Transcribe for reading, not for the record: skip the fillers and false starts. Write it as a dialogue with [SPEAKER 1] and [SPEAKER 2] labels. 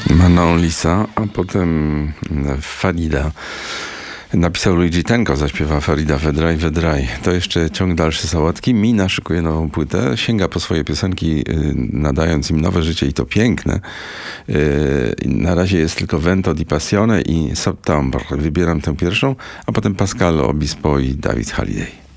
[SPEAKER 1] Manon Lisa, a potem Farida. Napisał Luigi Tenco, zaśpiewa Farida Wedraj, Wedraj. To jeszcze ciąg dalszy sałatki. Mina szykuje nową płytę, sięga po swoje piosenki, nadając im nowe życie i to piękne. Na razie jest tylko Vento di Passione i Septembre. Wybieram tę pierwszą, a potem Pascal Obispo i David Halliday.